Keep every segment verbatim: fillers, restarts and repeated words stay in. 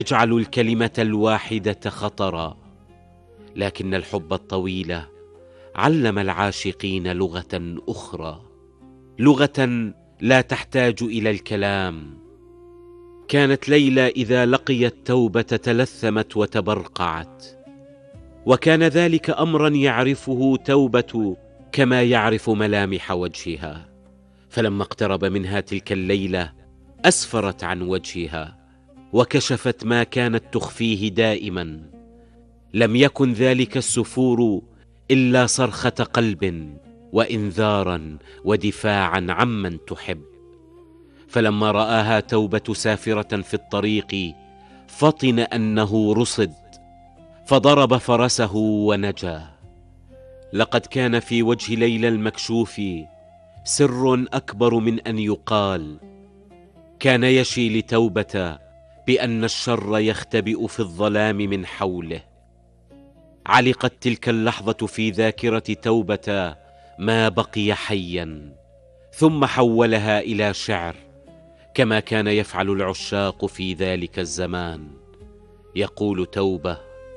يجعل الكلمة الواحدة خطرا، لكن الحب الطويل علم العاشقين لغة أخرى، لغة لا تحتاج إلى الكلام. كانت ليلى إذا لقيت توبة تلثمت وتبرقعت، وكان ذلك أمرا يعرفه توبة كما يعرف ملامح وجهها. فلما اقترب منها تلك الليلة أسفرت عن وجهها وكشفت ما كانت تخفيه دائما. لم يكن ذلك السفور إلا صرخة قلب وإنذارا ودفاعا عمن تحب. فلما رآها توبة سافرة في الطريق فطن أنه رصد، فضرب فرسه ونجا. لقد كان في وجه ليلى المكشوف سر أكبر من أن يقال. كان يشي لتوبة بأن الشر يختبئ في الظلام من حوله. علقت تلك اللحظة في ذاكرة توبة ما بقي حيا، ثم حولها إلى شعر كما كان يفعل العشاق في ذلك الزمان. يقول توبة: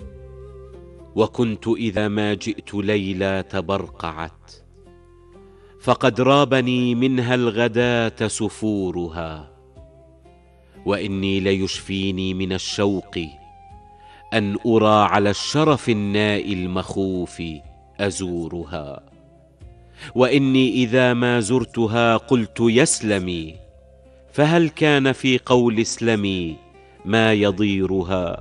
وكنت إذا ما جئت ليلى تبرقعت، فقد رابني منها الغداة سفورها، وإني ليشفيني من الشوق أن أرى على الشرف الناء المخوف أزورها، وإني إذا ما زرتها قلت يسلمي، فهل كان في قول اسلمي ما يضيرها.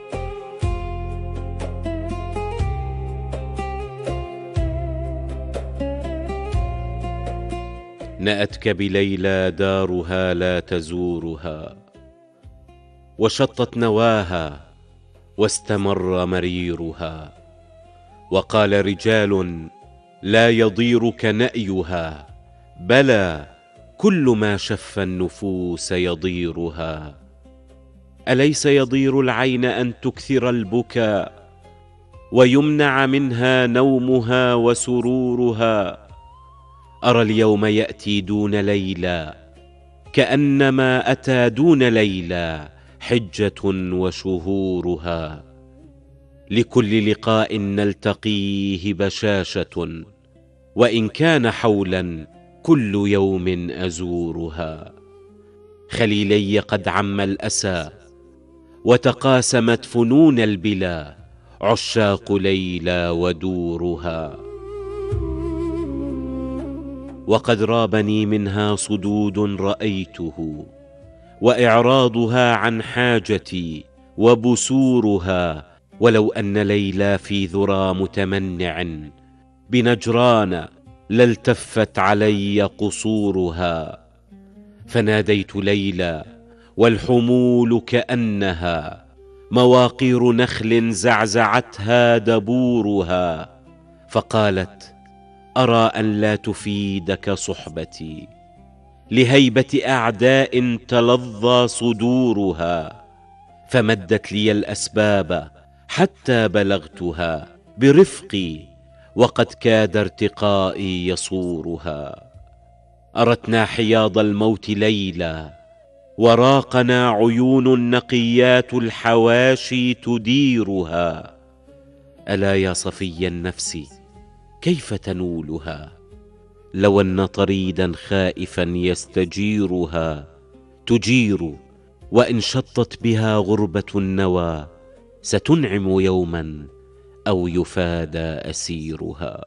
نأتك بليلى دارها لا تزورها، وشطت نواها واستمر مريرها، وقال رجال لا يضيرك نأيها، بلى كل ما شف النفوس يضيرها. أليس يضير العين أن تكثر البكاء ويمنع منها نومها وسرورها؟ أرى اليوم يأتي دون ليلى كأنما أتى دون ليلى حجة وشهورها. لكل لقاء نلتقيه بشاشة، وإن كان حولا كل يوم أزورها. خليلي قد عم الأسى وتقاسمت فنون البلا، عشاق ليلى ودورها. وقد رابني منها صدود رأيته، وإعراضها عن حاجتي وبسورها. ولو أن ليلى في ذرى متمنع بنجران لالتفت علي قصورها. فناديت ليلى والحمول كأنها مواقير نخل زعزعتها دبورها، فقالت: أرى أن لا تفيدك صحبتي، لهيبة أعداء تلظى صدورها. فمدت لي الأسباب حتى بلغتها برفقي، وقد كاد ارتقائي يصورها. أرتنا حياض الموت ليلى، وراقنا عيون نقيات الحواشي تديرها. ألا يا صفي النفس كيف تنولها؟ لو أن طريدا خائفا يستجيرها تجير، وإن شطت بها غربة النوى ستنعم يوما أو يفادى أسيرها.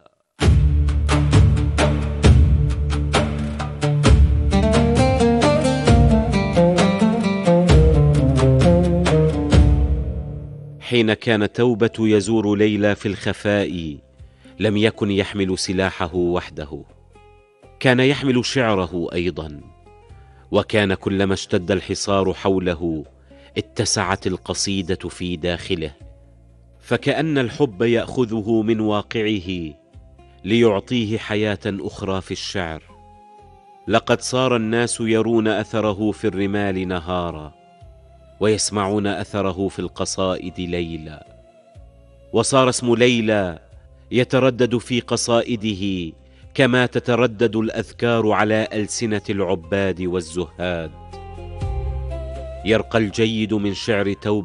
حين كان توبة يزور ليلى في الخفاء لم يكن يحمل سلاحه وحده، كان يحمل شعره أيضا. وكان كلما اشتد الحصار حوله اتسعت القصيدة في داخله، فكأن الحب يأخذه من واقعه ليعطيه حياة أخرى في الشعر. لقد صار الناس يرون أثره في الرمال نهارا، ويسمعون أثره في القصائد ليلا، وصار اسم ليلى يتردد في قصائده كما تتردد الأذكار على ألسنة العباد والزهاد. يرقى الجيد من شعر توبة